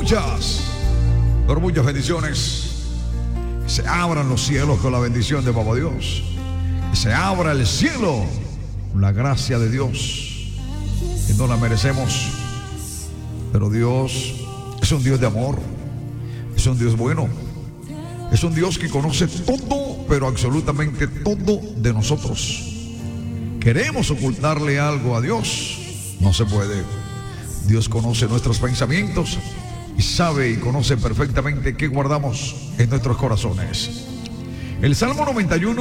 Por muchas bendiciones. Que se abran los cielos con la bendición de Papá Dios. Que se abra el cielo con la gracia de Dios, que no la merecemos. Pero Dios es un Dios de amor. Es un Dios bueno. Es un Dios que conoce todo, pero absolutamente todo de nosotros. Queremos ocultarle algo a Dios, no se puede. Dios conoce nuestros pensamientos y sabe y conoce perfectamente qué guardamos en nuestros corazones. El Salmo 91